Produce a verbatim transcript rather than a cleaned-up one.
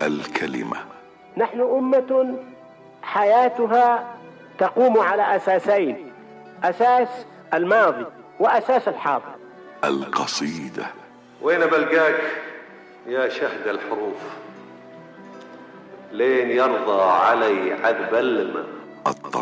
الكلمة. نحن أمة حياتها تقوم على أساسين: أساس الماضي وأساس الحاضر. القصيدة. وين بلقاك يا شهد الحروف لين يرضى علي عذب الماء؟ الطريق.